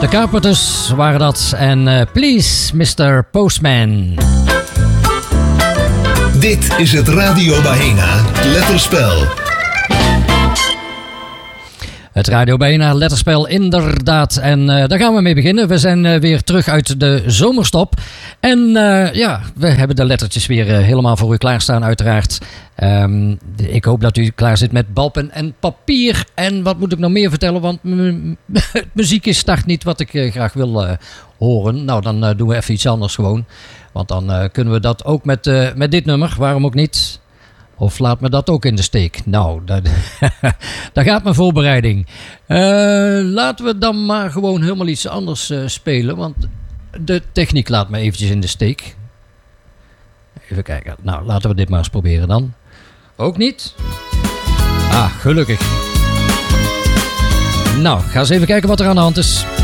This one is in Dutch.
De Carpenters waren dat en Please Mr. Postman. Dit is het Radio Bahena letterspel. Het Radio Bahena letterspel, inderdaad. En daar gaan we mee beginnen. We zijn weer terug uit de zomerstop. En we hebben de lettertjes weer helemaal voor u klaarstaan, uiteraard. Ik hoop dat u klaar zit met balpen en papier. En wat moet ik nog meer vertellen? Want muziek is start niet wat ik graag wil horen. Nou, dan doen we even iets anders gewoon. Want dan kunnen we dat ook met dit nummer. Waarom ook niet? Of laat me dat ook in de steek. Nou, daar gaat mijn voorbereiding. Laten we dan maar gewoon helemaal iets anders spelen. Want de techniek laat me eventjes in de steek. Even kijken. Nou, laten we dit maar eens proberen dan. Ook niet? Ah, gelukkig. Nou, ga eens even kijken wat er aan de hand is.